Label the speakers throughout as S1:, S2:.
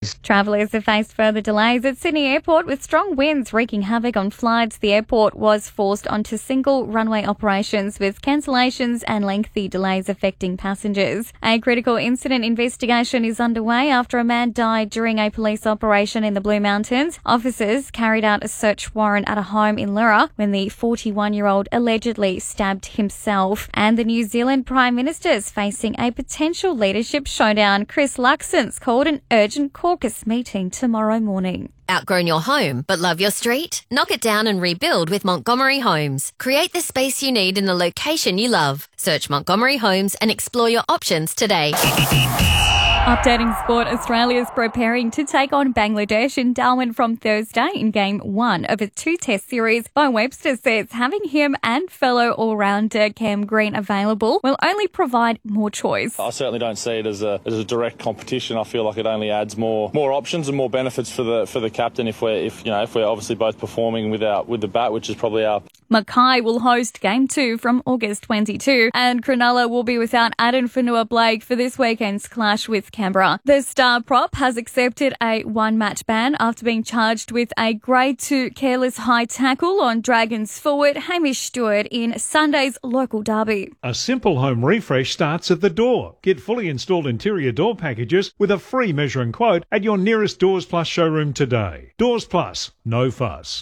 S1: delays.
S2: Travellers have faced further delays at Sydney Airport with strong winds wreaking havoc on flights. The airport was forced onto single runway operations with cancellations and lengthy delays affecting passengers. A critical incident investigation is underway after a man died during a police operation in the Blue Mountains. Officers carried out a search warrant at a home in Lura when the 41-year-old allegedly stabbed himself. And the New Zealand Prime Minister is facing a potential leadership showdown. Chris Luxon's called an urgent caucus meeting tomorrow morning.
S3: Outgrown your home but love your street? Knock it down and rebuild with Montgomery Homes. Create the space you need in the location you love. Search Montgomery Homes and explore your options today.
S2: Updating sport, Australia's preparing to take on Bangladesh in Darwin from Thursday in Game 1 of a 2-test series. Bo Webster says having him and fellow all-rounder Cam Green available will only provide more choice.
S4: I certainly don't see it as a direct competition. I feel like it only adds more options and more benefits for the captain if we're obviously both performing with the bat, which is probably our.
S2: Mackay will host Game 2 from August 22, and Cronulla will be without Addin Fonua-Blake for this weekend's clash with Canberra. The star prop has accepted a one-match ban after being charged with a Grade 2 careless high tackle on Dragons forward Hamish Stewart in Sunday's local derby.
S5: A simple home refresh starts at the door. Get fully installed interior door packages with a free measure and quote at your nearest Doors Plus showroom today. Doors Plus, no fuss.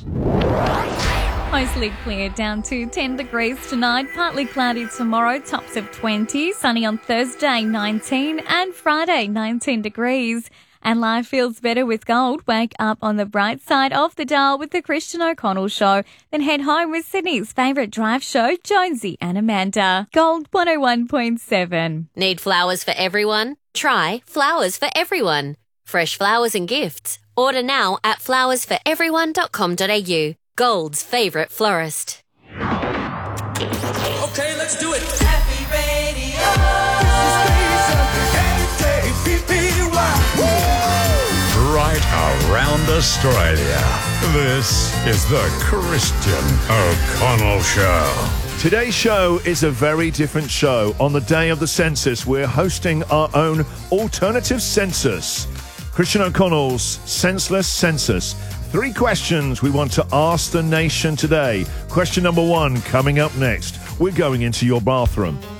S2: Mostly clear, down to 10 degrees tonight, partly cloudy tomorrow, tops of 20, sunny on Thursday 19 and Friday 19 degrees. And life feels better with gold. Wake up on the bright side of the dial with the Christian O'Connell Show. Then head home with Sydney's favourite drive show, Jonesy and Amanda. Gold 101.7.
S3: Need flowers for everyone? Try Flowers for Everyone. Fresh flowers and gifts. Order now at flowersforeveryone.com.au. Gold's favourite florist.
S6: Okay, let's do it.
S7: Happy Radio.
S8: Right around Australia. This is the Christian O'Connell Show.
S9: Today's show is a very different show. On the day of the census, we're hosting our own alternative census. Christian O'Connell's Senseless Census. 3 questions we want to ask the nation today. Question number 1 coming up next. We're going into your bathroom.